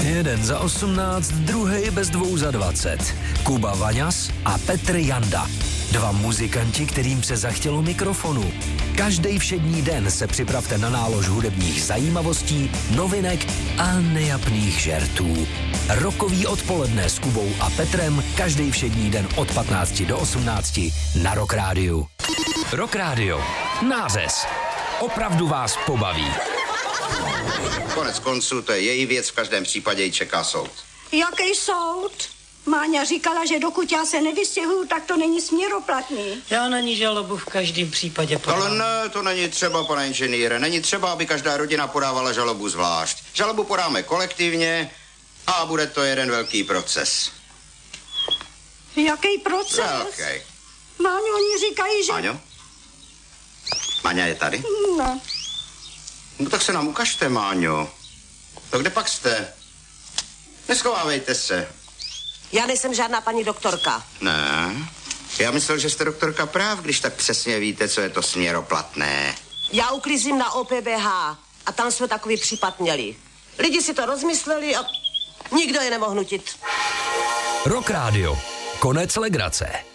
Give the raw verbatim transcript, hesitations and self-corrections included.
Jeden za osmnáct, druhej bez dvou za dvacet. Kuba Vaňas a Petr Janda. Dva muzikanti, kterým se zachtělo mikrofonu. Každý všední den se připravte na nálož hudebních zajímavostí, novinek a nejapných žertů. Rokový odpoledne s Kubou a Petrem každý všední den od patnácti do osmnácti na Rock Rádiu. Rock Rádio. Nářez. Opravdu vás pobaví. Konec konců, to je její věc, v každém případě ji čeká soud. Jaký soud? Máňa říkala, že dokud já se nevystěhuju, tak to není směroplatný. Já na ní žalobu v každém případě podám. Ale ne, to není třeba, pane inženýre. Není třeba, aby každá rodina podávala žalobu zvlášť. Žalobu podáme kolektivně a bude to jeden velký proces. Jaký proces? Velký. Máňo, oni říkají, že... Máňo? Máňa je tady? No. No tak se nám ukažte, Máňo. To kde pak jste? Neschovávejte se. Já nejsem žádná paní doktorka. Ne, já myslel, že jste doktorka práv, když tak přesně víte, co je to směroplatné. Já uklízím na O P B H a tam jsme takový případ měli. Lidi si to rozmysleli a nikdo je nemohl nutit. Rock Rádio. Konec legrace.